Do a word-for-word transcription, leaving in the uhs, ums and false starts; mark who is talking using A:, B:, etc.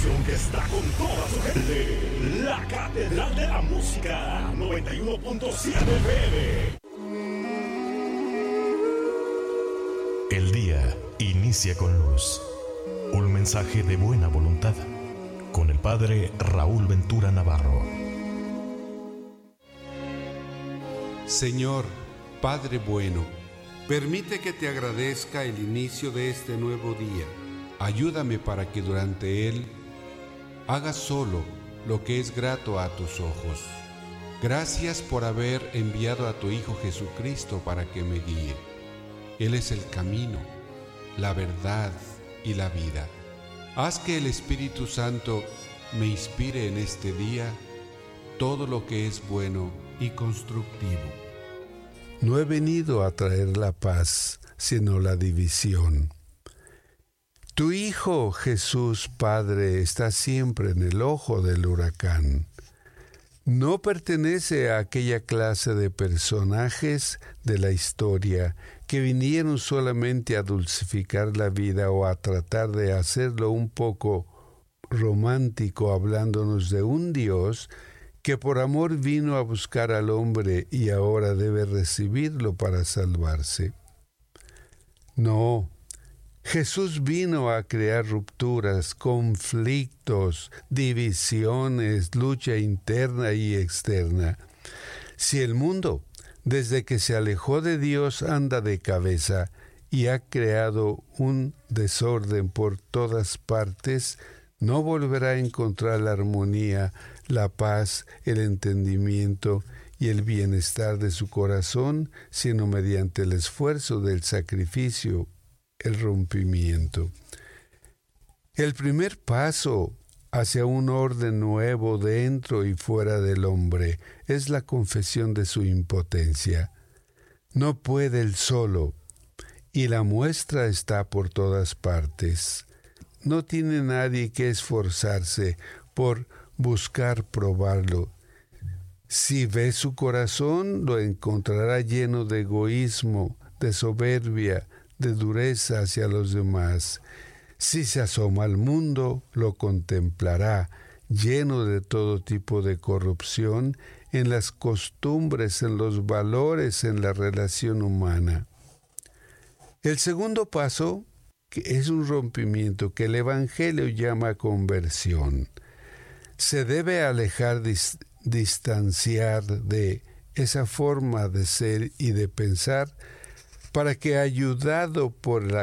A: estación que está con toda su gente. La Catedral de la Música, noventa y uno punto siete F M.
B: El día inicia con luz. Un mensaje de buena voluntad. Con el Padre Raúl Ventura Navarro.
C: Señor, Padre bueno, permite que te agradezca el inicio de este nuevo día. Ayúdame para que durante él haga solo lo que es grato a tus ojos. Gracias por haber enviado a tu Hijo Jesucristo para que me guíe. Él es el camino, la verdad y la vida. Haz que el Espíritu Santo me inspire en este día todo lo que es bueno y constructivo.
D: No he venido a traer la paz, sino la división. Tu Hijo Jesús, Padre, está siempre en el ojo del huracán. No pertenece a aquella clase de personajes de la historia que vinieron solamente a dulcificar la vida o a tratar de hacerlo un poco romántico, hablándonos de un Dios que por amor vino a buscar al hombre y ahora debe recibirlo para salvarse. No, Jesús vino a crear rupturas, conflictos, divisiones, lucha interna y externa. Si el mundo, desde que se alejó de Dios, anda de cabeza y ha creado un desorden por todas partes, no volverá a encontrar la armonía, la paz, el entendimiento y el bienestar de su corazón, sino mediante el esfuerzo del sacrificio, el rompimiento. El primer paso hacia un orden nuevo dentro y fuera del hombre es la confesión de su impotencia. No puede él solo, y la muestra está por todas partes. No tiene nadie que esforzarse por buscar probarlo. Si ve su corazón, lo encontrará lleno de egoísmo, de soberbia, de dureza hacia los demás. Si se asoma al mundo, lo contemplará, lleno de todo tipo de corrupción en las costumbres, en los valores, en la relación humana. El segundo paso, que es un rompimiento que el Evangelio llama conversión. Se debe alejar, dis- distanciar de esa forma de ser y de pensar, para que, ayudado por la